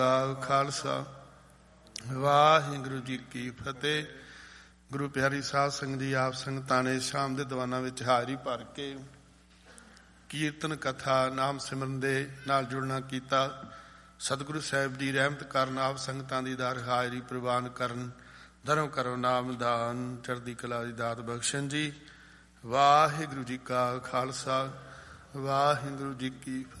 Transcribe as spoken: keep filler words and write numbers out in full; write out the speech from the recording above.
ਖਾਲਸਾ ਵਾਹਿਗੁਰੂ ਜੀ ਕੀ ਫਤਿਹ। ਗੁਰੂ ਪਿਆਰੀ ਸਾਧ ਸੰਗਤ ਜੀ, ਆਪ ਸੰਗਤਾਂ ਨੇ ਸ਼ਾਮ ਦੇ ਦੀਵਾਨਾਂ ਵਿੱਚ ਹਾਜ਼ਰੀ ਭਰ ਕੇ ਕੀਰਤਨ ਕਥਾ ਨਾਮ ਸਿਮਰਨ ਦੇ ਨਾਲ ਜੁੜਨਾ ਕੀਤਾ। ਸਤਿਗੁਰੂ ਸਾਹਿਬ ਜੀ ਰਹਿਮਤ ਕਰਨ, ਆਪ ਸੰਗਤਾਂ ਦੀ ਦਰ ਹਾਜ਼ਰੀ ਪ੍ਰਵਾਨ ਕਰਨ, ਧਰਮ ਕਰੋ ਨਾਮ ਦਾਨ, ਚੜ੍ਹਦੀ ਕਲਾ ਦੀ ਦਾਤ ਬਖਸ਼ਣ ਜੀ। ਵਾਹਿਗੁਰੂ ਜੀ ਕਾ ਖਾਲਸਾ ਵਾਹਿਗੁਰੂ ਜੀ ਕੀ ਫਤਿਹ।